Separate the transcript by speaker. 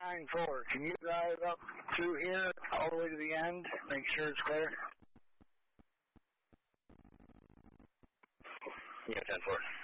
Speaker 1: 9-4. Can you drive up through here all the way to the end? Make sure it's clear.
Speaker 2: Yeah, 10-4.